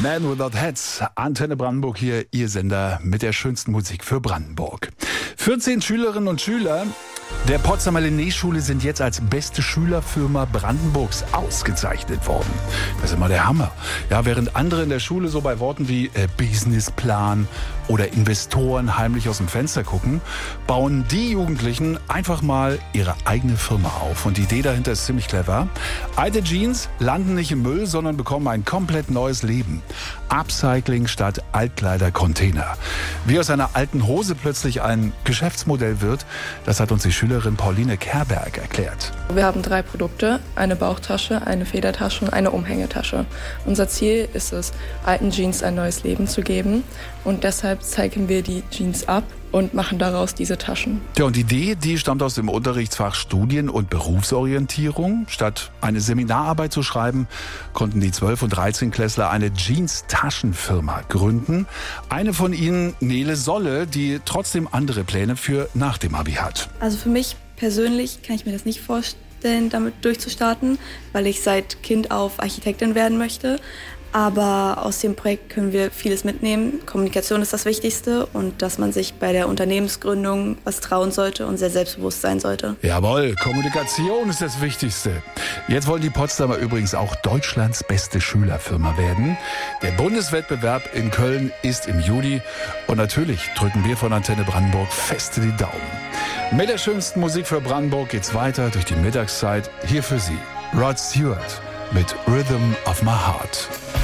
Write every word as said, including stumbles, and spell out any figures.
Man Without Hats, Antenne Brandenburg hier, Ihr Sender mit der schönsten Musik für Brandenburg. vierzehn Schülerinnen und Schüler der Potsdamer Linné-Schule sind jetzt als beste Schülerfirma Brandenburgs ausgezeichnet worden. Das ist immer der Hammer. Ja, während andere in der Schule so bei Worten wie äh, Businessplan oder Investoren heimlich aus dem Fenster gucken, bauen die Jugendlichen einfach mal ihre eigene Firma auf. Und die Idee dahinter ist ziemlich clever. Alte Jeans landen nicht im Müll, sondern bekommen ein komplett neues Leben. Upcycling statt Altkleidercontainer. Wie aus einer alten Hose plötzlich ein Geschäftsmodell wird, das hat uns die Schülerin Pauline Kerberg erklärt. Wir haben drei Produkte, eine Bauchtasche, eine Federtasche und eine Umhängetasche. Unser Ziel ist es, alten Jeans ein neues Leben zu geben und deshalb zeichnen wir die Jeans ab und machen daraus diese Taschen. Ja, und die Idee, die stammt aus dem Unterrichtsfach Studien- und Berufsorientierung. Statt eine Seminararbeit zu schreiben, konnten die zwölf- und dreizehn-Klässler eine Jeans-Taschenfirma gründen. Eine von ihnen, Nele Solle, die trotzdem andere Pläne für nach dem Abi hat. Also für mich persönlich kann ich mir das nicht vorstellen, damit durchzustarten, weil ich seit Kind auf Architektin werden möchte. Aber aus dem Projekt können wir vieles mitnehmen. Kommunikation ist das Wichtigste und dass man sich bei der Unternehmensgründung was trauen sollte und sehr selbstbewusst sein sollte. Jawohl, Kommunikation ist das Wichtigste. Jetzt wollen die Potsdamer übrigens auch Deutschlands beste Schülerfirma werden. Der Bundeswettbewerb in Köln ist im Juli und natürlich drücken wir von Antenne Brandenburg feste die Daumen. Mit der schönsten Musik für Brandenburg geht's weiter durch die Mittagszeit. Hier für Sie Rod Stewart mit Rhythm of My Heart.